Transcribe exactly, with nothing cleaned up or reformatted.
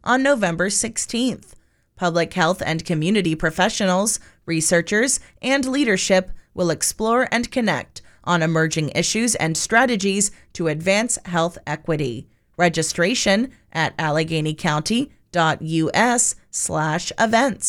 on November sixteenth. Public health and community professionals, researchers, and leadership will explore and connect on emerging issues and strategies to advance health equity. Registration at allegheny county dot u s slash events.